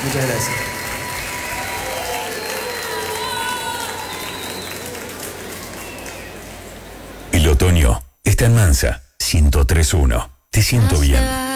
Muchas gracias. El otoño está en Mansa, 103.1. Te siento bien.